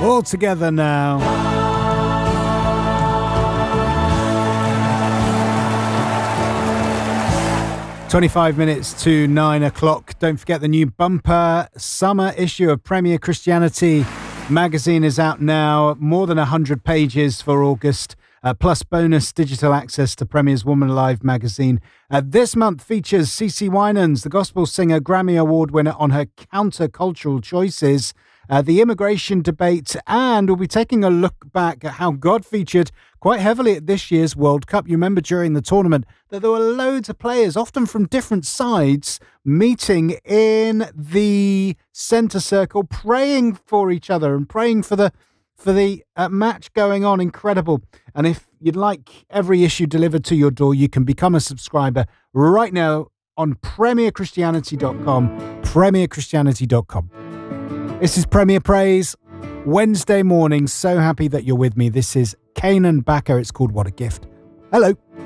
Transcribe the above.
All together now. 25 minutes to 9 o'clock. Don't forget the new bumper summer issue of Premier Christianity magazine is out now. More than 100 pages for August. Plus bonus digital access to Premier's Woman Alive magazine. This month features CeCe Winans, the gospel singer, Grammy Award winner, on her countercultural choices, the immigration debate, and we'll be taking a look back at how God featured quite heavily at this year's World Cup. You remember during the tournament that there were loads of players, often from different sides, meeting in the centre circle, praying for each other and praying for the match going on. Incredible. And if you'd like every issue delivered to your door, you can become a subscriber right now on premierchristianity.com, premierchristianity.com. This is Premier Praise, Wednesday morning. So happy that you're with me. This is Kanan Backer. It's called What a Gift. Hello.